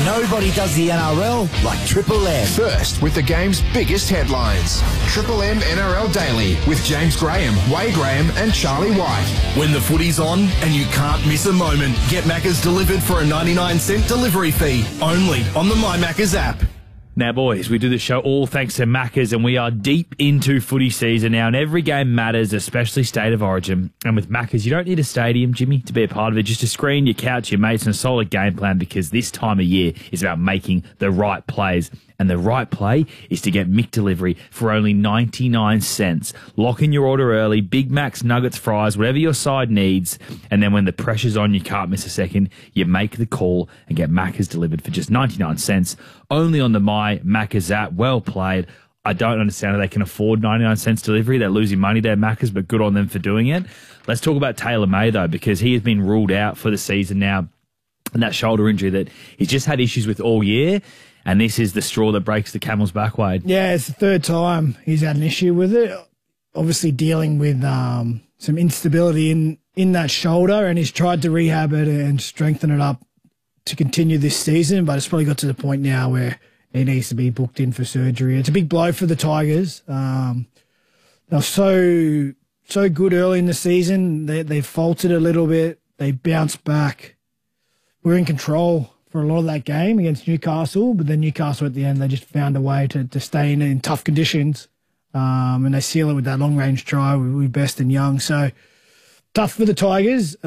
Nobody does the NRL like Triple M. First, with the game's biggest headlines. Triple M NRL Daily with James Graham, Wade Graham and Charlie White. When the footy's on and you can't miss a moment, get Macca's delivered for a 99-cent delivery fee, only on the My Macca's app. Now, boys, we do the show all thanks to Macca's, and we are deep into footy season now, and every game matters, especially State of Origin. And with Macca's, you don't need a stadium, Jimmy, to be a part of it. Just a screen, your couch, your mates, and a solid game plan, because this time of year is about making the right plays. And the right play is to get Mick delivery for only 99 cents. Lock in your order early, Big Macs, nuggets, fries, whatever your side needs. And then when the pressure's on, you can't miss a second. You make the call and get Macca's delivered for just 99 cents. Only on the My Macca's app. Well played. I don't understand how they can afford 99 cents delivery. They're losing money there, Macca's, but good on them for doing it. Let's talk about Taylor May, though, because he has been ruled out for the season now. And that shoulder injury that he's just had issues with all year. And this is the straw that breaks the camel's back, Wade. Yeah, it's the third time he's had an issue with it. Obviously dealing with some instability in that shoulder, and he's tried to rehab it and strengthen it up to continue this season, but it's probably got to the point now where he needs to be booked in for surgery. It's a big blow for the Tigers. They're so good early in the season. They faltered a little bit. They bounced back. We're in control for a lot of that game against Newcastle, but then Newcastle at the end, they just found a way to stay in tough conditions, and they seal it with that long-range try with Best and Young. So tough for the Tigers.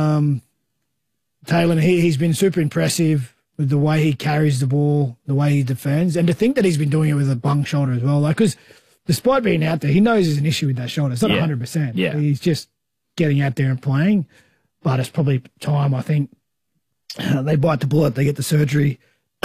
Taylor, he's been super impressive with the way he carries the ball, the way he defends, and to think that he's been doing it with a bung shoulder as well. Like, because despite being out there, he knows there's an issue with that shoulder. It's not 100%. Yeah. He's just getting out there and playing, but it's probably time, I think, they bite the bullet, they get the surgery,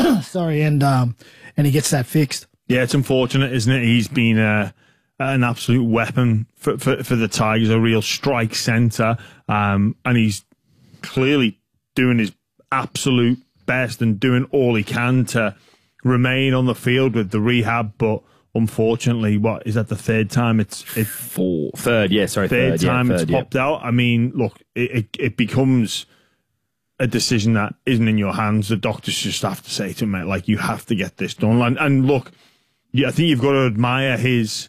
and he gets that fixed. Yeah, it's unfortunate, isn't it? He's been an absolute weapon for the Tigers, a real strike centre, and he's clearly doing his absolute best and doing all he can to remain on the field with the rehab, but unfortunately, what is that the third time it's third time it's popped out. I mean, look, it becomes a decision that isn't in your hands. The doctors just have to say to him, mate, like, you have to get this done. And look, I think you've got to admire his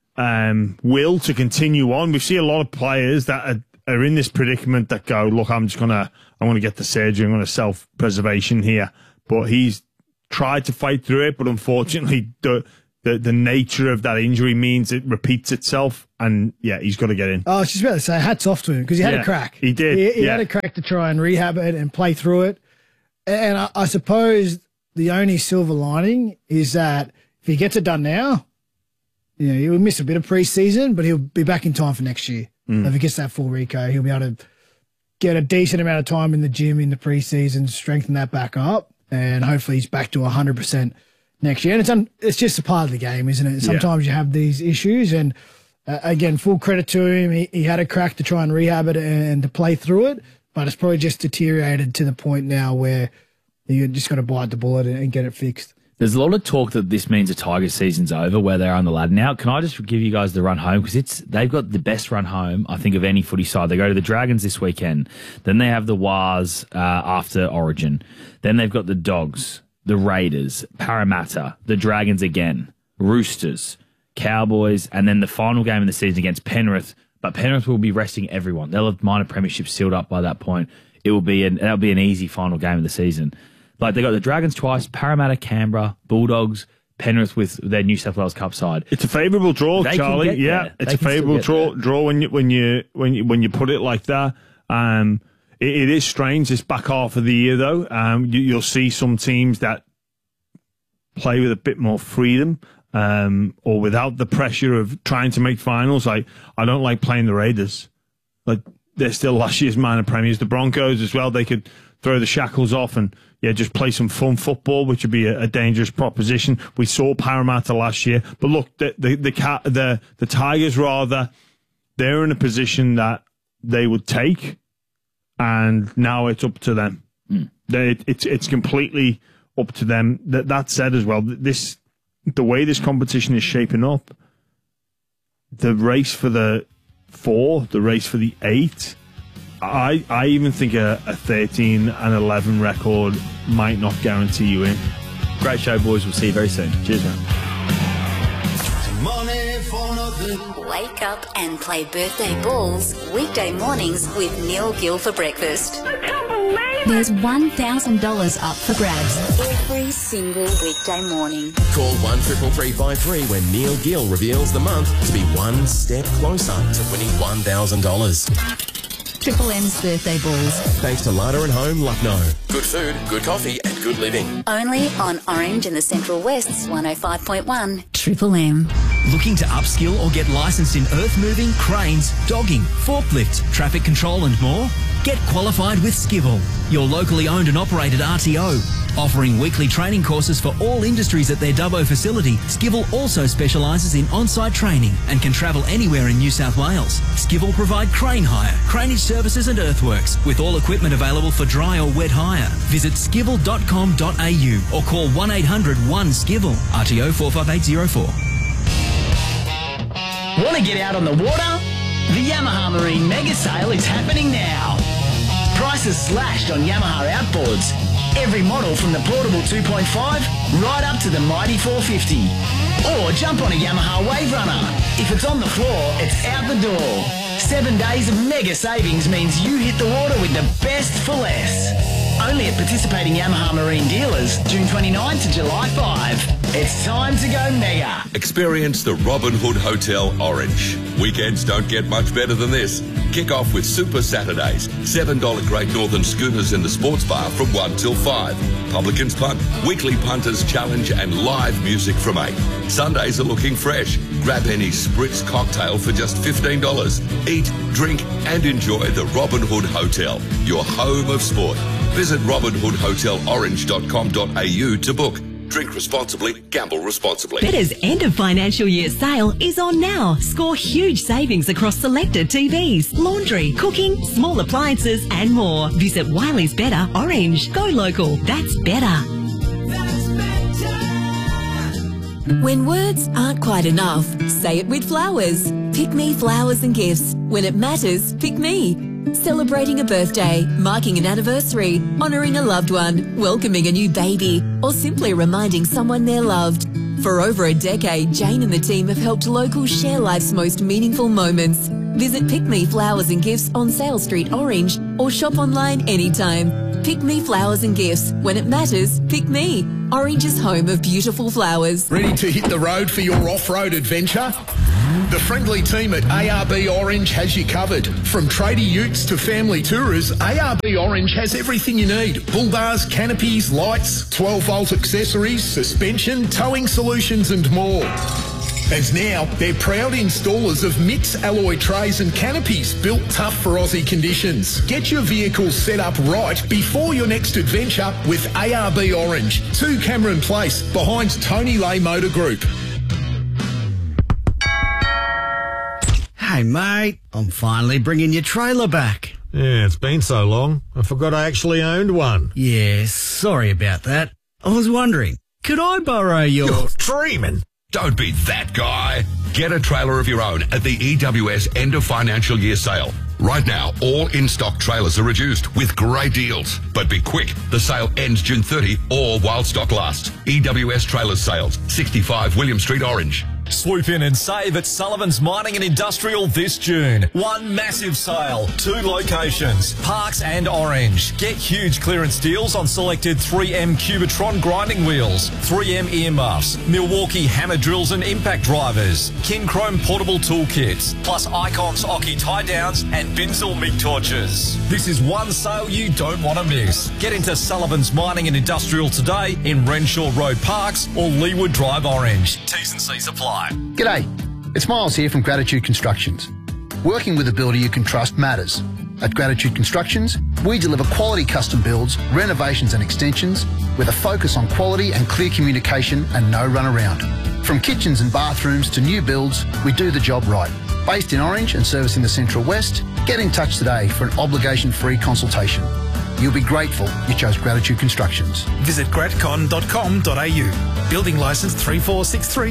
will to continue on. We see a lot of players that are in this predicament that go, look, I'm going to get the surgery, I'm going to self-preservation here. But he's tried to fight through it, but unfortunately, the nature of that injury means it repeats itself, and he's got to get in. I was just about to say, hats off to him, because he had a crack. He did. He had a crack to try and rehab it and play through it. And I suppose the only silver lining is that if he gets it done now, he'll miss a bit of preseason, but he'll be back in time for next year. If he gets that full reco, he'll be able to get a decent amount of time in the gym in the preseason, strengthen that back up, and hopefully he's back to 100% next year. And it's just a part of the game, isn't it? Sometimes you have these issues, and again, full credit to him. He had a crack to try and rehab it and to play through it, but it's probably just deteriorated to the point now where you just got to bite the bullet and get it fixed. There's a lot of talk that this means the Tigers season's over, where they're on the ladder now. Can I just give you guys the run home? Because they've got the best run home, I think, of any footy side. They go to the Dragons this weekend. Then they have the Wars after Origin. Then they've got the Dogs, the Raiders, Parramatta, the Dragons again, Roosters, Cowboys, and then the final game of the season against Penrith. But Penrith will be resting everyone. They'll have minor premierships sealed up by that point. That'll be an easy final game of the season. Like, they got the Dragons twice, Parramatta, Canberra, Bulldogs, Penrith with their New South Wales Cup side. It's a favourable draw, Charlie. Yeah, it's a favourable draw when you put it like that. It is strange this back half of the year, though. You'll see some teams that play with a bit more freedom, or without the pressure of trying to make finals. Like, I don't like playing the Raiders. Like, they're still last year's minor premiers. The Broncos as well. They could throw the shackles off and just play some fun football, which would be a dangerous proposition. We saw Parramatta last year, but look, the Tigers, rather, they're in a position that they would take, and now it's up to them. It's completely up to them. That said, as well, the way this competition is shaping up, the race for the 4, the race for the 8, I even think a 13 and 11 record might not guarantee you in. Great show, boys. We'll see you very soon. Cheers, man. Wake up and play birthday balls weekday mornings with Neil Gill for breakfast. I can't believe it. There's $1,000 up for grabs every single weekday morning. Call 133353 when Neil Gill reveals the month to be one step closer to winning $1,000. Triple M's birthday balls. Thanks to Larder and Home, Lucknow. Good food, good coffee and good living. Only on Orange and the Central West's 105.1 Triple M. Looking to upskill or get licensed in earth moving, cranes, dogging, forklift, traffic control and more? Get qualified with Skivel, your locally owned and operated RTO. Offering weekly training courses for all industries at their Dubbo facility, Skivel also specialises in on-site training and can travel anywhere in New South Wales. Skivel provide crane hire, craneage services and earthworks, with all equipment available for dry or wet hire. Visit skivel.com.au or call 1-800-1-SKIVEL, RTO 45804. Want to get out on the water? The Yamaha Marine Mega Sale is happening now. Prices slashed on Yamaha outboards. Every model from the portable 2.5 right up to the mighty 450. Or jump on a Yamaha Wave Runner. If it's on the floor, it's out the door. 7 days of mega savings means you hit the water with the best for less. Only at participating Yamaha Marine dealers, June 29 to July 5. It's time to go mega. Experience the Robin Hood Hotel Orange. Weekends don't get much better than this. Kick off with Super Saturdays. $7 Great Northern Schooners in the sports bar from 1 till 5. Publicans Punt, weekly punters challenge and live music from 8. Sundays are looking fresh. Grab any spritz cocktail for just $15. Eat, drink and enjoy the Robin Hood Hotel, your home of sport. Visit robinhoodhotelorange.com.au to book. Drink responsibly, gamble responsibly. Better's end of financial year sale is on now. Score huge savings across selected TVs, laundry, cooking, small appliances and more. Visit Wiley's Better Orange. Go local. That's better. When words aren't quite enough, say it with flowers. Pick Me Flowers and Gifts. When it matters, pick me. Celebrating a birthday, marking an anniversary, honouring a loved one, welcoming a new baby, or simply reminding someone they're loved. For over a decade, Jane and the team have helped locals share life's most meaningful moments. Visit Pick Me Flowers and Gifts on Sale Street, Orange, or shop online anytime. Pick Me Flowers and Gifts. When it matters, pick me. Orange's home of beautiful flowers. Ready to hit the road for your off-road adventure? The friendly team at ARB Orange has you covered. From tradie utes to family tourers, ARB Orange has everything you need. Bull bars, canopies, lights, 12-volt accessories, suspension, towing solutions and more. And now, they're proud installers of MITS alloy trays and canopies built tough for Aussie conditions. Get your vehicle set up right before your next adventure with ARB Orange. 2 Cameron Place, behind Tony Lay Motor Group. Hey, mate, I'm finally bringing your trailer back. Yeah, it's been so long. I forgot I actually owned one. Yeah, sorry about that. I was wondering, could I borrow your... You're dreaming. Don't be that guy. Get a trailer of your own at the EWS end of financial year sale. Right now, all in-stock trailers are reduced with great deals. But be quick, the sale ends June 30 or while stock lasts. EWS Trailers Sales, 65 William Street, Orange. Swoop in and save at Sullivan's Mining and Industrial this June. One massive sale, 2 locations, Parks and Orange. Get huge clearance deals on selected 3M Cubitron grinding wheels, 3M earmuffs, Milwaukee hammer drills and impact drivers, Kinchrome portable toolkits, plus Icons Oki tie downs and Binzel MIG torches. This is one sale you don't want to miss. Get into Sullivan's Mining and Industrial today in Renshaw Road Parks or Leewood Drive, Orange. T's and C's apply. G'day, it's Miles here from Gratitude Constructions. Working with a builder you can trust matters. At Gratitude Constructions, we deliver quality custom builds, renovations and extensions with a focus on quality and clear communication and no runaround. From kitchens and bathrooms to new builds, we do the job right. Based in Orange and servicing the Central West, get in touch today for an obligation-free consultation. You'll be grateful you chose Gratitude Constructions. Visit gratcon.com.au. Building licence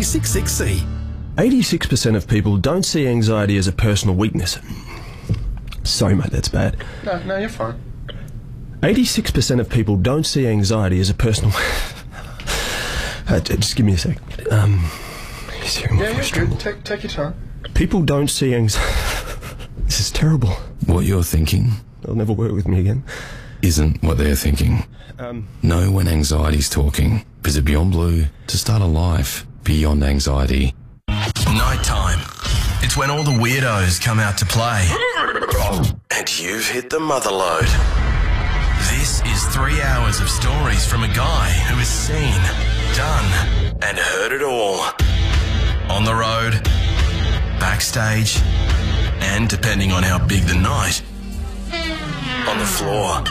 346366C. 86% of people don't see anxiety as a personal weakness. Sorry, mate, that's bad. No, you're fine. 86% of people don't see anxiety as a personal... just give me a sec. You're good. Take your time. People don't see anxiety... This is terrible. What you're thinking... They'll never work with me again. Isn't what they're thinking. Know when anxiety's talking. Visit Beyond Blue to start a life beyond anxiety. Nighttime. It's when all the weirdos come out to play. And you've hit the mother load. This is 3 hours of stories from a guy who has seen, done, and heard it all. On the road, backstage, and depending on how big the night, on the floor.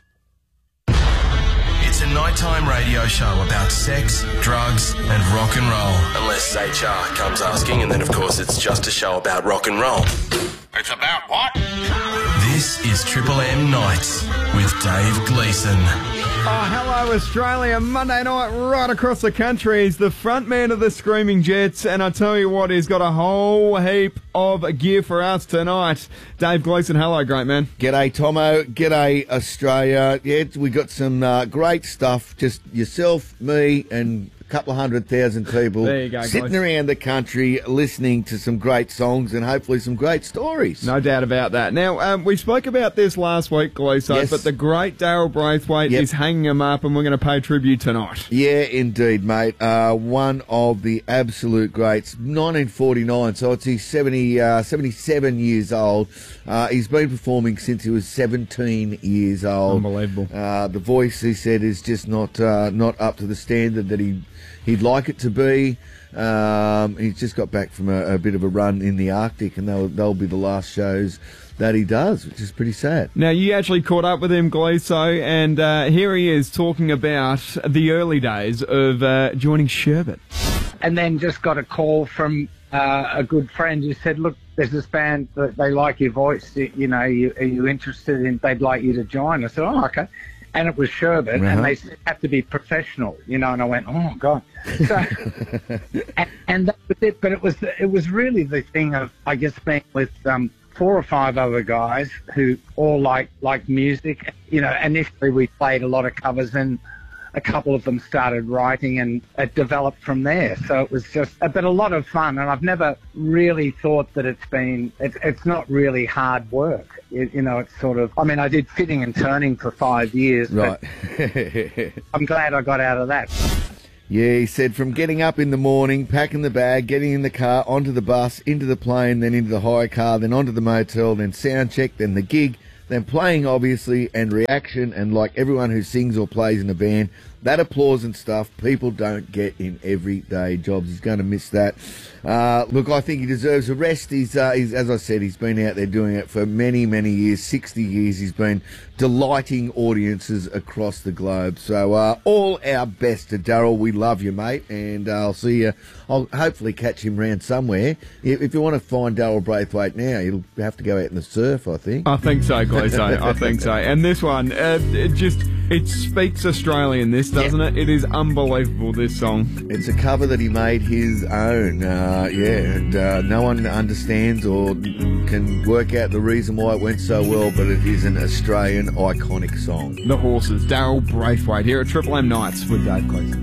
It's a nighttime radio show about sex, drugs, and rock and roll. Unless HR comes asking, and then of course it's just a show about rock and roll. It's about what? This is Triple M Nights with Dave Gleeson. Oh, hello Australia. Monday night right across the country. He's the front man of the Screaming Jets, and I tell you what, he's got a whole heap of gear for us tonight. Dave Gleeson, hello, great man. G'day, Tomo. G'day, Australia. Yeah, we got some great stuff. Just yourself, me, and a couple of 100,000 people there you go, sitting guys. around the country listening to some great songs and hopefully some great stories. No doubt about that. Now, we spoke about this last week, Gleeso, Yes. but the great Daryl Braithwaite is hanging him up, and we're going to pay tribute tonight. Yeah, indeed, mate. One of the absolute greats. 1949, so it's his 77 years old. He's been performing since he was 17 years old. Unbelievable. The voice, he said, is just not up to the standard that he'd like it to be. He's just got back from a bit of a run in the Arctic, and they'll be the last shows that he does, which is pretty sad. Now, you actually caught up with him, Gleeso, and here he is talking about the early days of joining Sherbet. And then just got a call from a good friend who said, look, there's this band that they like your voice, you know, are you interested in, they'd like you to join. I said, oh, okay. And it was Sherbet, and they said, have to be professional, you know, and I went, oh, God. So, and that was it, but it was really the thing of, I guess, being with 4 or 5 other guys who all like music. You know, initially we played a lot of covers, and a couple of them started writing, and it developed from there. So it was just a lot of fun, and I've never really thought that it's not really hard work. You know, it's sort of, I mean, I did fitting and turning for 5 years, right. But I'm glad I got out of that. Yeah, he said from getting up in the morning, packing the bag, getting in the car, onto the bus, into the plane, then into the hire car, then onto the motel, then sound check, then the gig, then playing, obviously, and reaction, and like everyone who sings or plays in a band, that applause and stuff people don't get in everyday jobs. He's going to miss that. Look, I think he deserves a rest. He's as I said, he's been out there doing it for many, many years, 60 years. He's been delighting audiences across the globe. So all our best to Daryl. We love you, mate, and I'll see you. I'll hopefully catch him round somewhere. If you want to find Daryl Braithwaite now, you'll have to go out in the surf, I think. I think so, Gleeso. I think so. And this one, it speaks Australian, this, doesn't it? It is unbelievable, this song. It's a cover that he made his own, and no one understands or can work out the reason why it went so well, but it is an Australian iconic song. The Horses, Daryl Braithwaite, here at Triple M Nights with Dave Gleeson.